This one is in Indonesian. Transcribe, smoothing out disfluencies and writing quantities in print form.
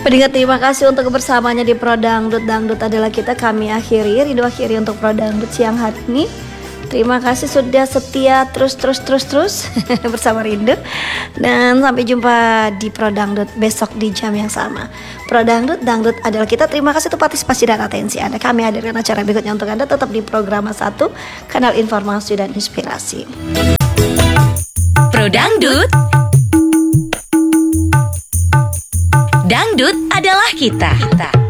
Pendengar, terima kasih untuk kebersamaannya di Pro Dangdut. Dangdut adalah kita, kami akhiri, Rindu akhiri untuk Pro Dangdut siang hari ini. Terima kasih sudah setia terus bersama Rindu. Dan sampai jumpa di Pro Dangdut besok di jam yang sama. Pro Dangdut, Dangdut adalah kita. Terima kasih untuk partisipasi dan atensi Anda. Kami hadirkan acara berikutnya untuk Anda, tetap di program 1, kanal informasi dan inspirasi. Pro Dangdut. Dangdut adalah kita.